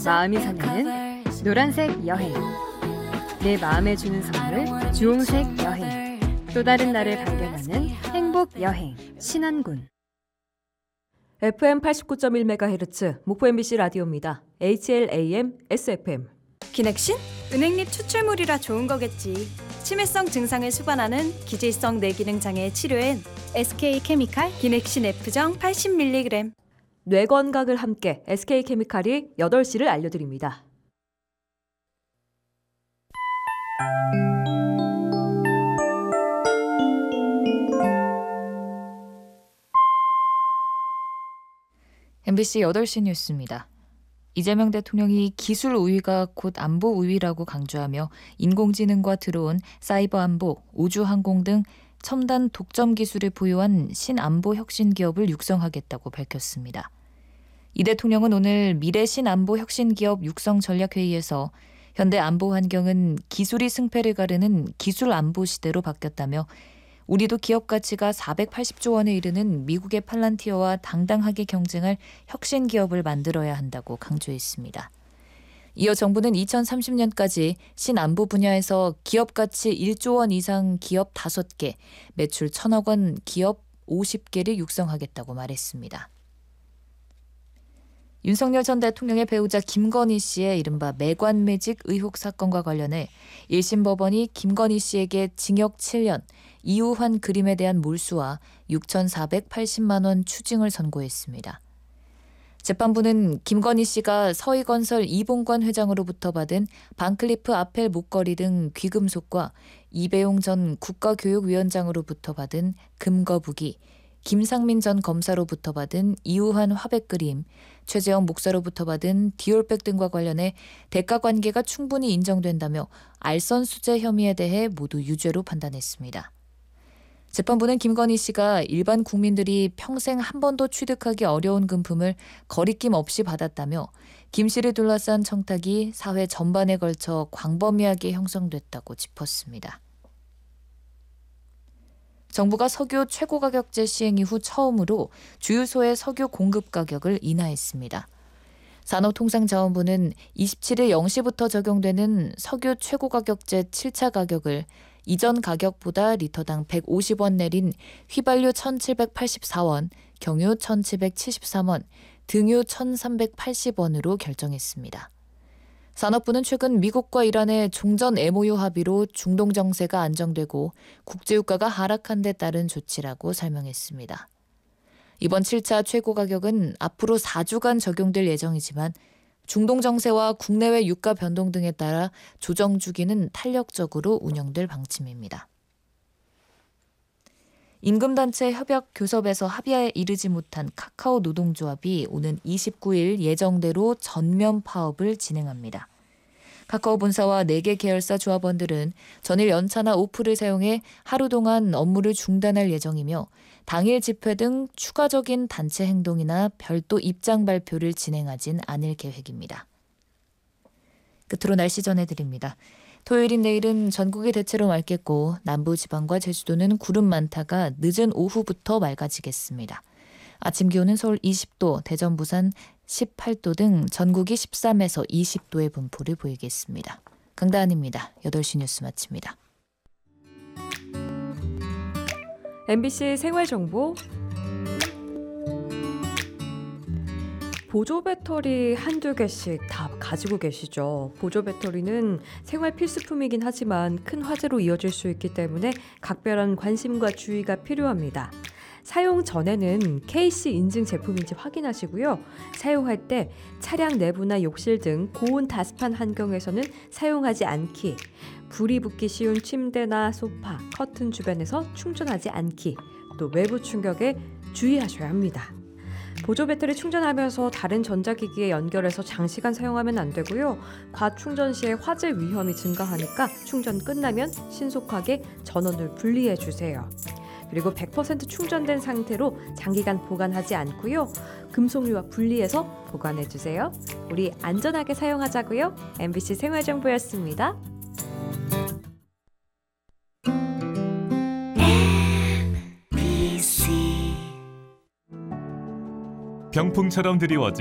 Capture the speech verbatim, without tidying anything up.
마음이 설레는 노란색 여행. 내 마음에 주는 선물 주홍색 여행. 또 다른 나를 발견하는 행복 여행 신안군. 에프엠 팔십구 점 일 메가헤르츠 목포 엠비씨 라디오입니다. 에이치엘에이엠 에스에프엠. 기넥신? 은행잎 추출물이라 좋은 거겠지. 치매성 증상을 수반하는 기질성 뇌기능 장애 치료엔 에스케이케미칼 기넥신 F정 팔십 밀리그램. 뇌 건강을 함께 에스케이케미칼이 여덟 시를 알려드립니다. 엠비씨 여덟 시 뉴스입니다. 이재명 대통령이 기술 우위가 곧 안보 우위라고 강조하며 인공지능과 드론, 사이버 안보, 우주항공 등 첨단 독점 기술을 보유한 신안보 혁신 기업을 육성하겠다고 밝혔습니다. 이 대통령은 오늘 미래 신안보 혁신 기업 육성 전략회의에서 현대 안보 환경은 기술이 승패를 가르는 기술 안보 시대로 바뀌었다며 우리도 기업 가치가 사백팔십조 원에 이르는 미국의 팔란티어와 당당하게 경쟁할 혁신 기업을 만들어야 한다고 강조했습니다. 이어 정부는 이천삼십 년까지 신안보 분야에서 기업 가치 일조 원 이상 기업 다섯 개, 매출 천억 원 기업 오십 개를 육성하겠다고 말했습니다. 윤석열 전 대통령의 배우자 김건희 씨의 이른바 매관매직 의혹 사건과 관련해 일 심 법원이 김건희 씨에게 징역 칠 년, 이우환 그림에 대한 몰수와 육천사백팔십만 원 추징을 선고했습니다. 재판부는 김건희 씨가 서희건설 이봉관 회장으로부터 받은 반클리프 아펠 목걸이 등 귀금속과 이배용 전 국가교육위원장으로부터 받은 금거북이, 김상민 전 검사로부터 받은 이우환 화백 그림, 최재형 목사로부터 받은 디올백 등과 관련해 대가 관계가 충분히 인정된다며 알선 수재 혐의에 대해 모두 유죄로 판단했습니다. 재판부는 김건희 씨가 일반 국민들이 평생 한 번도 취득하기 어려운 금품을 거리낌 없이 받았다며 김 씨를 둘러싼 청탁이 사회 전반에 걸쳐 광범위하게 형성됐다고 짚었습니다. 정부가 석유 최고가격제 시행 이후 처음으로 주유소의 석유 공급 가격을 인하했습니다. 산업통상자원부는 이십칠 일 영 시부터 적용되는 석유 최고가격제 칠 차 가격을 이전 가격보다 리터당 백오십 원 내린 휘발유 천칠백팔십사 원, 경유 천칠백칠십삼 원, 등유 천삼백팔십 원으로 결정했습니다. 산업부는 최근 미국과 이란의 종전 엠오유 합의로 중동 정세가 안정되고 국제유가가 하락한 데 따른 조치라고 설명했습니다. 이번 칠 차 최고 가격은 앞으로 사 주간 적용될 예정이지만 중동 정세와 국내외 유가 변동 등에 따라 조정 주기는 탄력적으로 운영될 방침입니다. 임금단체 협약 교섭에서 합의에 이르지 못한 카카오 노동조합이 오는 이십구 일 예정대로 전면 파업을 진행합니다. 카카오 본사와 네 개 계열사 조합원들은 전일 연차나 오프를 사용해 하루 동안 업무를 중단할 예정이며 당일 집회 등 추가적인 단체 행동이나 별도 입장 발표를 진행하진 않을 계획입니다. 끝으로 날씨 전해드립니다. 토요일인 내일은 전국이 대체로 맑겠고 남부지방과 제주도는 구름 많다가 늦은 오후부터 맑아지겠습니다. 아침 기온은 서울 이십 도, 대전, 부산 십팔 도 등 전국이 십삼에서 이십 도의 분포를 보이겠습니다. 강다한입니다. 여덟 시 뉴스 마칩니다. 엠비씨 생활정보. 보조 배터리 한두 개씩 다 가지고 계시죠? 보조 배터리는 생활 필수품이긴 하지만 큰 화재로 이어질 수 있기 때문에 각별한 관심과 주의가 필요합니다. 사용 전에는 케이씨 인증 제품인지 확인하시고요. 사용할 때 차량 내부나 욕실 등 고온 다습한 환경에서는 사용하지 않기, 불이 붙기 쉬운 침대나 소파, 커튼 주변에서 충전하지 않기, 또 외부 충격에 주의하셔야 합니다. 보조 배터리 충전하면서 다른 전자기기에 연결해서 장시간 사용하면 안 되고요. 과충전 시에 화재 위험이 증가하니까 충전 끝나면 신속하게 전원을 분리해 주세요. 그리고 백 퍼센트 충전된 상태로 장기간 보관하지 않고요. 금속류와 분리해서 보관해 주세요. 우리 안전하게 사용하자고요. 엠비씨 생활정보였습니다. 병풍처럼 드리워진